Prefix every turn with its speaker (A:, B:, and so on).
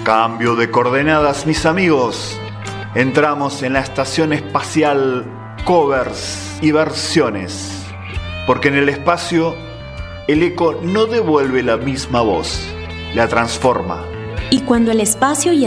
A: Cambio de coordenadas, mis amigos. Entramos en la estación espacial Covers y Versiones. Porque en el espacio, el eco no devuelve la misma voz, la transforma.
B: Y cuando el espacio y